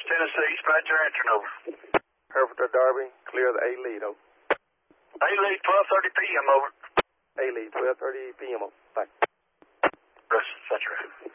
Tennessee, Spatcher answering over. Hereford to Darby, clear the A lead, over. A lead, 12:30 p.m. over. A lead, 12:30 p.m. over. Bye. Russ, Spatcher.